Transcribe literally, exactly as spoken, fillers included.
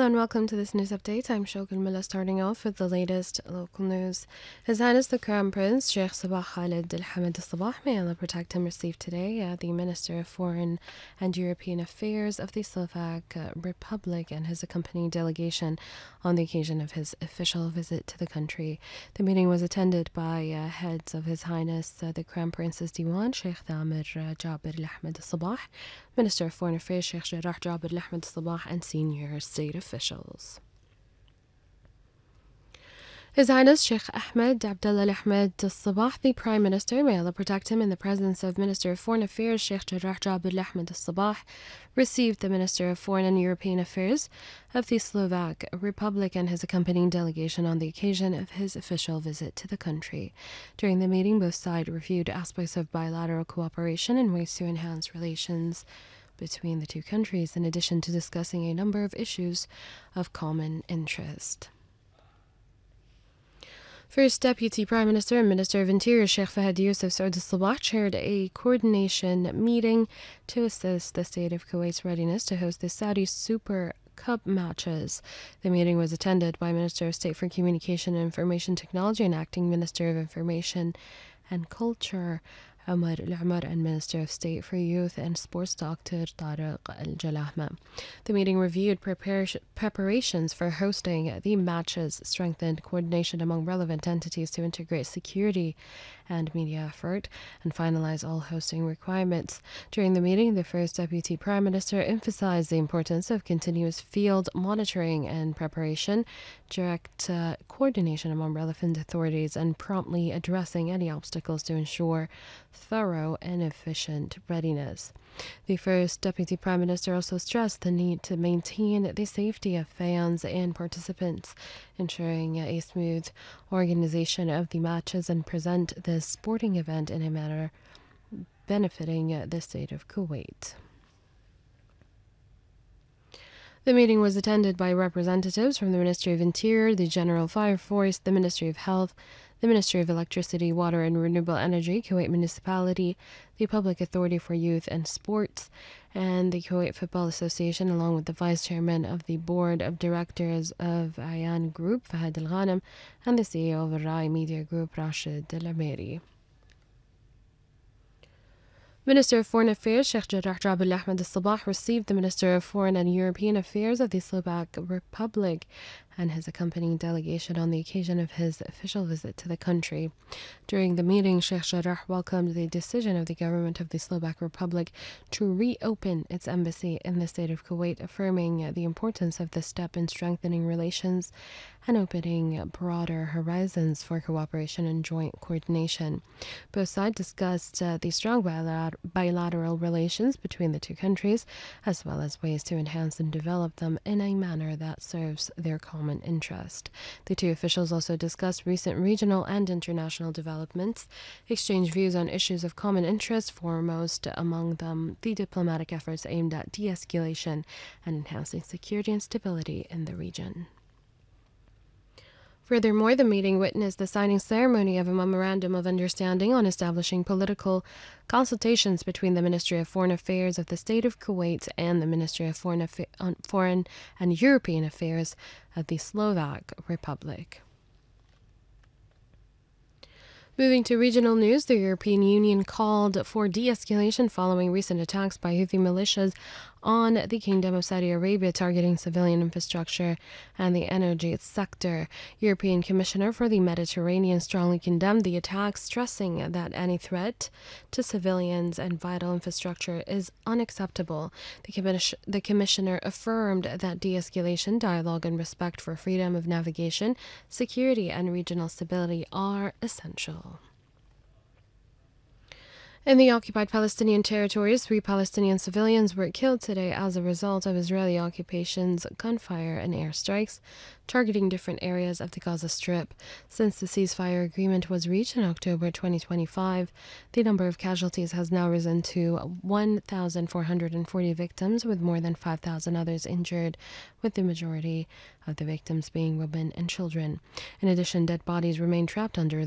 and welcome to this news update. I'm Shogul Milla, starting off with the latest local news. His Highness the Crown Prince, Sheikh Sabah Khalid Al Hamad Al Sabah, may Allah protect him, received today uh, the Minister of Foreign and European Affairs of the Slovak uh, Republic and his accompanying delegation on the occasion of his official visit to the country. The meeting was attended by uh, heads of His Highness uh, the Crown Prince's Diwan, Sheikh Thamir uh, Jabir Al Ahmed Al Sabah, Minister of Foreign Affairs, Sheikh Jarrah Jabir Al Ahmed Al Sabah, and senior state officials. His Highness Sheikh Ahmed Abdullah Al Ahmed Al Sabah, the Prime Minister, may Allah protect him, in the presence of Minister of Foreign Affairs Sheikh Jarrah Jabir Al Ahmed Al Sabah, received the Minister of Foreign and European Affairs of the Slovak Republic and his accompanying delegation on the occasion of his official visit to the country. During the meeting, both sides reviewed aspects of bilateral cooperation and ways to enhance relations between the two countries, in addition to discussing a number of issues of common interest. First Deputy Prime Minister and Minister of Interior Sheikh Fahad Yusuf Saud Al Sabah chaired a coordination meeting to assess the state of Kuwait's readiness to host the Saudi Super Cup matches. The meeting was attended by Minister of State for Communication and Information Technology and Acting Minister of Information and Culture Omar Al-Umar and Minister of State for Youth and Sports Doctor Tariq Al-Jalahma. The meeting reviewed prepar- preparations for hosting the matches, strengthened coordination among relevant entities to integrate security and media effort, and finalize all hosting requirements. During the meeting, the First Deputy Prime Minister emphasized the importance of continuous field monitoring and preparation, direct uh, coordination among relevant authorities, and promptly addressing any obstacles to ensure thorough and efficient readiness. The First Deputy Prime Minister also stressed the need to maintain the safety of fans and participants, ensuring a smooth organization of the matches and present this sporting event in a manner benefiting the state of Kuwait. The meeting was attended by representatives from the Ministry of Interior, the General Fire Force, the Ministry of Health, the Ministry of Electricity, Water and Renewable Energy, Kuwait Municipality, the Public Authority for Youth and Sports, and the Kuwait Football Association, along with the Vice Chairman of the Board of Directors of Ayan Group, Fahad Al Ghanem, and the C E O of Al Rai Media Group, Rashid Al Ameri. Minister of Foreign Affairs Sheikh Jarrah Jabir Al Ahmed Al Sabah received the Minister of Foreign and European Affairs of the Slovak Republic and his accompanying delegation on the occasion of his official visit to the country. During the meeting, Sheikh Jarrah welcomed the decision of the government of the Slovak Republic to reopen its embassy in the state of Kuwait, affirming the importance of this step in strengthening relations and opening broader horizons for cooperation and joint coordination. Both sides discussed uh, the strong bilateral bilateral relations between the two countries, as well as ways to enhance and develop them in a manner that serves their common interest. The two officials also discussed recent regional and international developments, exchanged views on issues of common interest, foremost among them the diplomatic efforts aimed at de-escalation and enhancing security and stability in the region. Furthermore, the meeting witnessed the signing ceremony of a memorandum of understanding on establishing political consultations between the Ministry of Foreign Affairs of the State of Kuwait and the Ministry of Foreign, Affa- Foreign and European Affairs of the Slovak Republic. Moving to regional news, the European Union called for de-escalation following recent attacks by Houthi militias on the Kingdom of Saudi Arabia targeting civilian infrastructure and the energy sector. European Commissioner for the Mediterranean strongly condemned the attacks, stressing that any threat to civilians and vital infrastructure is unacceptable. The, commis- the Commissioner affirmed that de-escalation, dialogue and respect for freedom of navigation, security and regional stability are essential. In the occupied Palestinian territories, three Palestinian civilians were killed today as a result of Israeli occupation's gunfire and airstrikes targeting different areas of the Gaza Strip. Since the ceasefire agreement was reached in October twenty twenty-five, the number of casualties has now risen to one thousand four hundred forty victims, with more than five thousand others injured, with the majority of the victims being women and children. In addition, dead bodies remain trapped under the